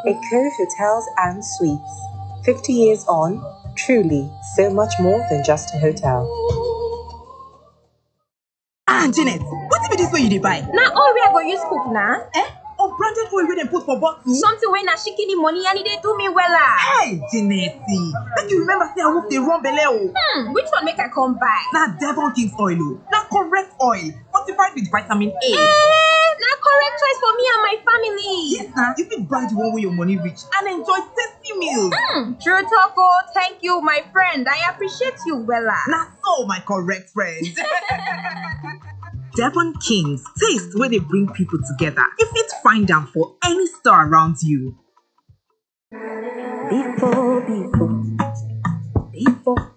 Eco Hotels and Suites. 50 years on, truly so much more than just a hotel. Janet, what be this way you dey buy? Na all we are going to use cook na. Unbranded oil wey dem put for bottle? Something wey na shikini money and they do me wella. Hey, Janet, make you remember say I wolf dey run belle o. Which one make I come buy? Na Devon King's oil o. Na correct oil, fortified with vitamin A. Na correct choice for me and my family. Yes, na. You fit buy the one wey your money reach and enjoy tasty meals. True talk oh. Thank you, my friend. I appreciate you wella. Na so, my correct friend. Devon Kings, taste where they bring people together. You fit find them for any store around you. Before